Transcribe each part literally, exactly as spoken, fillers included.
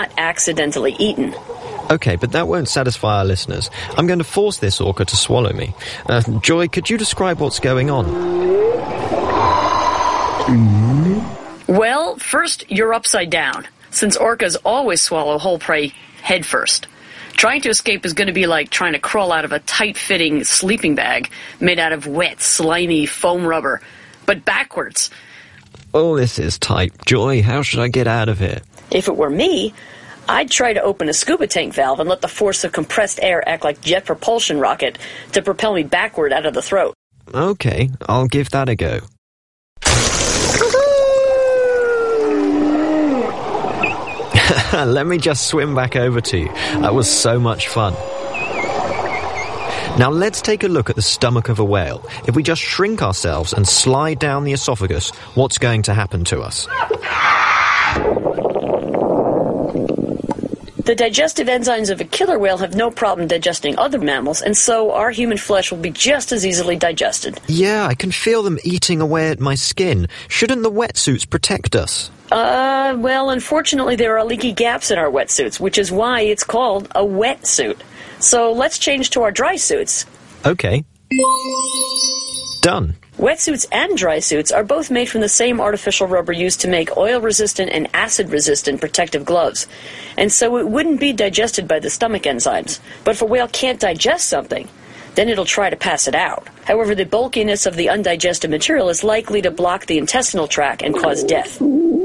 accidentally eaten. Okay, but that won't satisfy our listeners. I'm going to force this orca to swallow me. Uh, Joy, could you describe what's going on? Well, first, you're upside down, since orcas always swallow whole prey head first. Trying to escape is going to be like trying to crawl out of a tight-fitting sleeping bag made out of wet, slimy foam rubber, but backwards. Oh, this is tight. Joy, how should I get out of here? If it were me, I'd try to open a scuba tank valve and let the force of compressed air act like jet propulsion rocket to propel me backward out of the throat. Okay, I'll give that a go. Let me just swim back over to you. That was so much fun. Now let's take a look at the stomach of a whale. If we just shrink ourselves and slide down the esophagus, what's going to happen to us? The digestive enzymes of a killer whale have no problem digesting other mammals, and so our human flesh will be just as easily digested. Yeah, I can feel them eating away at my skin. Shouldn't the wetsuits protect us? Uh, well, unfortunately there are leaky gaps in our wetsuits, which is why it's called a wetsuit. So let's change to our dry suits. Okay. Done. Wetsuits and dry suits are both made from the same artificial rubber used to make oil-resistant and acid-resistant protective gloves. And so it wouldn't be digested by the stomach enzymes. But if a whale can't digest something, then it'll try to pass it out. However, the bulkiness of the undigested material is likely to block the intestinal tract and cause death.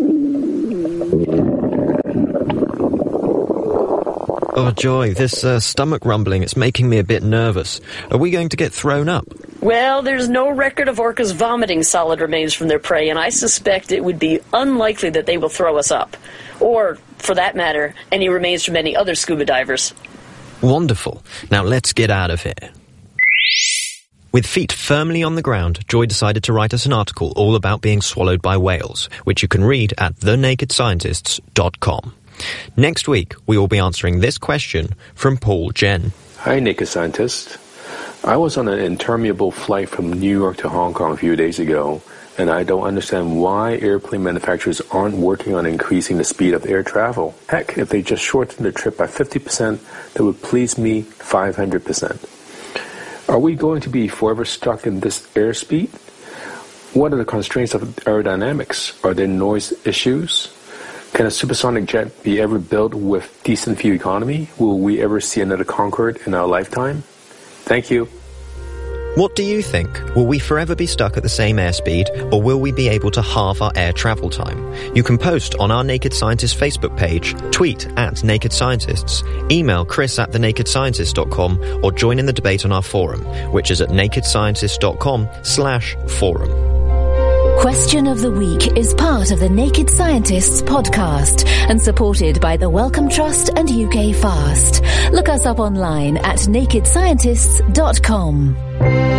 Oh, Joy, this uh, stomach rumbling, it's making me a bit nervous. Are we going to get thrown up? Well, there's no record of orcas vomiting solid remains from their prey, and I suspect it would be unlikely that they will throw us up. Or, for that matter, any remains from any other scuba divers. Wonderful. Now let's get out of here. With feet firmly on the ground, Joy decided to write us an article all about being swallowed by whales, which you can read at the naked scientists dot com. Next week, we will be answering this question from Paul Jen. Hi, Naked Scientist. I was on an interminable flight from New York to Hong Kong a few days ago, and I don't understand why airplane manufacturers aren't working on increasing the speed of air travel. Heck, if they just shortened the trip by fifty percent, that would please me five hundred percent. Are we going to be forever stuck in this airspeed? What are the constraints of aerodynamics? Are there noise issues? Can a supersonic jet be ever built with decent fuel economy? Will we ever see another Concorde in our lifetime? Thank you. What do you think? Will we forever be stuck at the same airspeed, or will we be able to halve our air travel time? You can post on our Naked Scientists Facebook page, tweet at Naked Scientists, email chris at the naked scientists dot com, or join in the debate on our forum, which is at naked scientists dot com slash forum. Question of the Week is part of the Naked Scientists podcast and supported by the Wellcome Trust and U K Fast. Look us up online at naked scientists dot com.